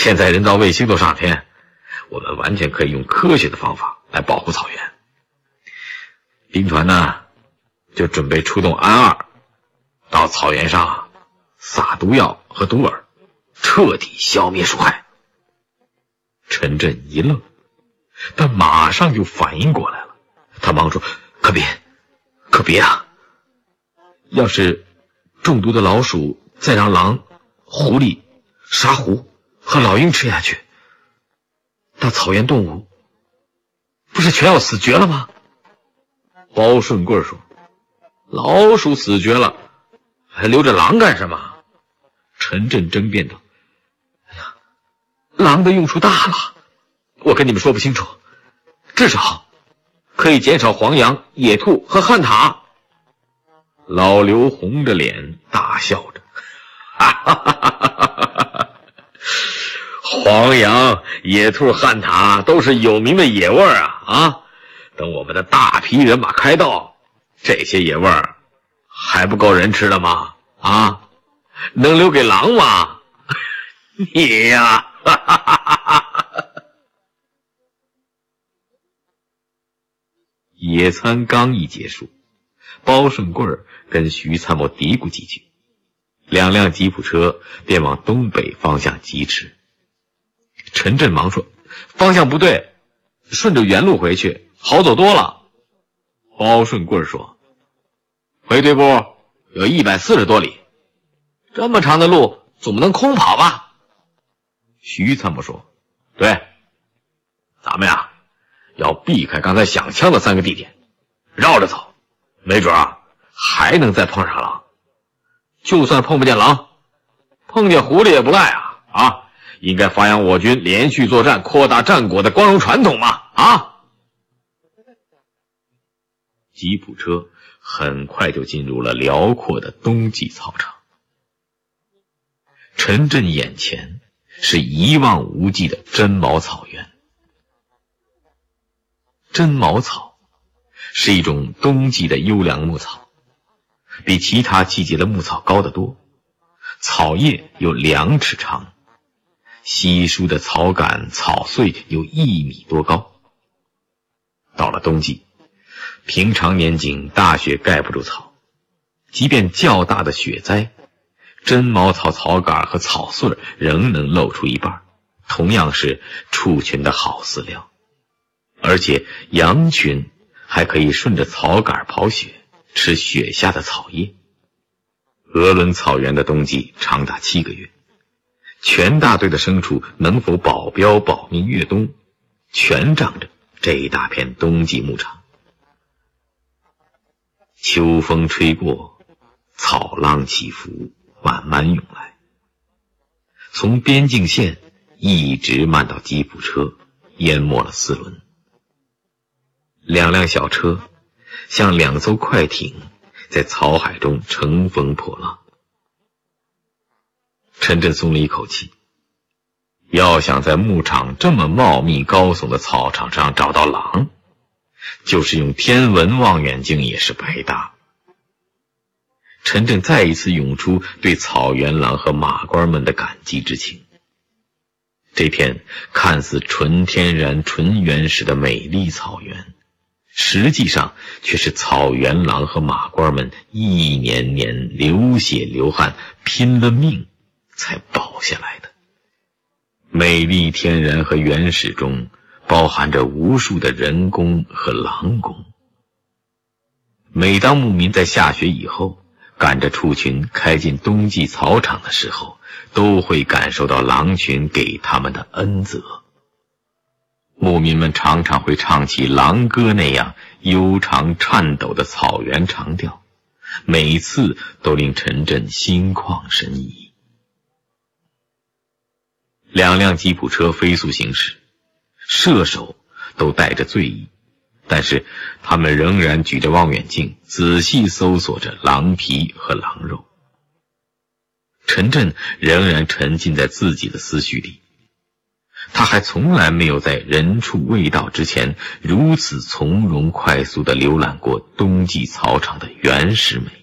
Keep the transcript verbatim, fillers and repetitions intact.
现在人造卫星都上天，我们完全可以用科学的方法来保护草原。兵团呢，就准备出动安二，到草原上撒毒药和毒饵，彻底消灭鼠害。陈震一愣，但马上就反应过来了，他忙说：可别，可别啊！要是中毒的老鼠再让狼、狐狸、沙狐和老鹰吃下去，那草原动物不是全要死绝了吗？包顺贵说：老鼠死绝了，还留着狼干什么？陈震争辩道：哎呀，狼的用处大了，我跟你们说不清楚，至少可以减少黄羊、野兔和旱獭。老刘红着脸大笑着，哈哈哈哈哈！黄羊、野兔、旱獭都是有名的野味儿啊啊！等我们的大批人马开道，这些野味儿还不够人吃的吗？啊，能留给狼吗？你呀，哈哈哈哈哈！野餐刚一结束，包顺贵跟徐参谋嘀咕几句，两辆吉普车便往东北方向疾驰。陈震忙说：方向不对，顺着原路回去好走多了。包顺贵说：回队部有一百四十多里，这么长的路总不能空跑吧？徐参谋说：对，咱们呀要避开刚才响枪的三个地点，绕着走，没准啊还能再碰上狼。就算碰不见狼，碰见狐狸也不赖啊啊！应该发扬我军连续作战、扩大战果的光荣传统嘛啊！吉普车很快就进入了辽阔的冬季草场。陈震眼前是一望无际的针毛草原。针毛草是一种冬季的优良牧草，比其他季节的牧草高得多，草叶有两尺长，稀疏的草杆草穗有一米多高。到了冬季，平常年景大雪盖不住草，即便较大的雪灾，针毛草草杆和草穗仍能露出一半，同样是畜群的好饲料。而且羊群还可以顺着草杆跑雪，吃雪下的草叶。鄂伦草原的冬季长达七个月，全大队的牲畜能否保镖保命越冬，全仗着这一大片冬季牧场。秋风吹过，草浪起伏，慢慢涌来，从边境线一直漫到吉普车，淹没了四轮。两辆小车像两艘快艇，在草海中乘风破浪。陈震松了一口气，要想在牧场这么茂密高耸的草场上找到狼，就是用天文望远镜也是白搭。陈震再一次涌出对草原狼和马倌们的感激之情。这片看似纯天然纯原始的美丽草原，实际上却是草原狼和马倌们一年年流血流汗拼了命才保下来的。美丽天然和原始中包含着无数的人工和狼工。每当牧民在下雪以后赶着畜群开进冬季草场的时候，都会感受到狼群给他们的恩泽。牧民们常常会唱起狼歌那样悠长颤抖的草原长调，每次都令陈震心旷神怡。两辆吉普车飞速行驶，射手都带着醉意，但是他们仍然举着望远镜仔细搜索着狼皮和狼肉。陈震仍然沉浸在自己的思绪里，他还从来没有在人畜未到之前如此从容快速地浏览过冬季草场的原始美。